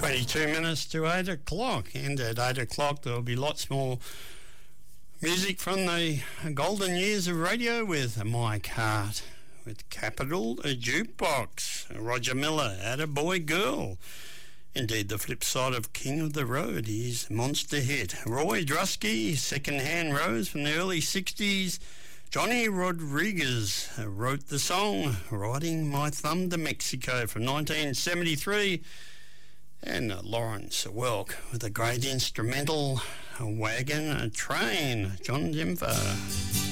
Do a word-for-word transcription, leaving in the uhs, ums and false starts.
twenty-two minutes to eight o'clock, and at eight o'clock there'll be lots more music from the golden years of radio with Mike Hart, with Capital, a Jukebox, Roger Miller, Attaboy Girl, indeed the flip side of King of the Road, his monster hit, Roy Drusky, Second Hand Rose from the early sixties, Johnny Rodriguez wrote the song Riding My Thumb to Mexico from nineteen seventy-three, and Lawrence Welk with a great instrumental, a Wagon, a Train, John Denver.